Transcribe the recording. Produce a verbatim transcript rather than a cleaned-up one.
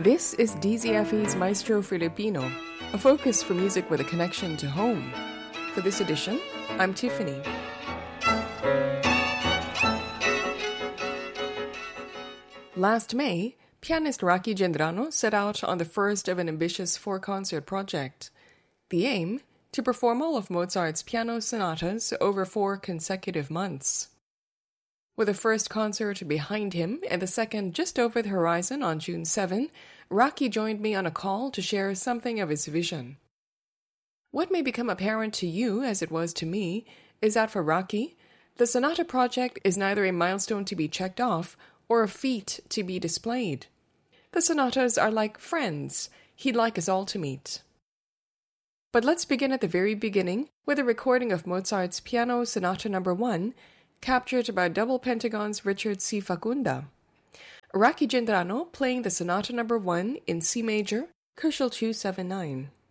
This is D Z F E's Maestro Filipino, a focus for music with a connection to home. For this edition, I'm Tiffany. Last May, pianist Rocky Gendrano set out on the first of an ambitious four-concert project. The aim? To perform all of Mozart's piano sonatas over four consecutive months. With the first concert behind him and the second just over the horizon on June seventh, Rocky joined me on a call to share something of his vision. What may become apparent to you, as it was to me, is that for Rocky, the Sonata project is neither a milestone to be checked off or a feat to be displayed. The sonatas are like friends he'd like us all to meet. But let's begin at the very beginning with a recording of Mozart's Piano Sonata Number one, captured by Double Pentagon's Richard C. Facunda. Rocky Gendrano playing the Sonata Number one in C major, Köchel two seventy-nine.